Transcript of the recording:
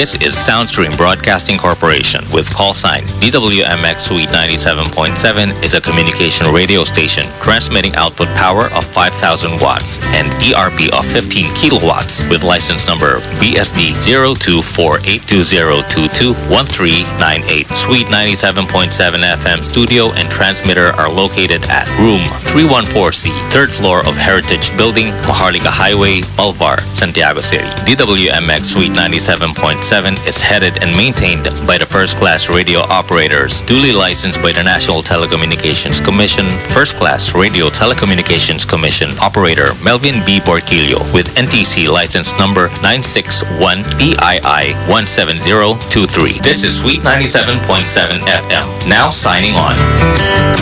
This is Soundstream Broadcasting Corporation with call sign DWMX Suite 97.7 is a communication radio station transmitting output power of 5,000 watts and ERP of 15 kilowatts with license number BSD 024820221398. Suite 97.7 FM studio and transmitter are located at room 314C, third floor of Heritage Building, Maharlika Highway, Alvar, Santiago City. DWMX Suite 97.7 is headed and maintained by the first-class radio operators, duly licensed by the National Telecommunications Commission, First-Class Radio Telecommunications Commission operator Melvin B. Borquillo with NTC license number 961PII 17023. This is Suite 97.7 FM. Now signing on.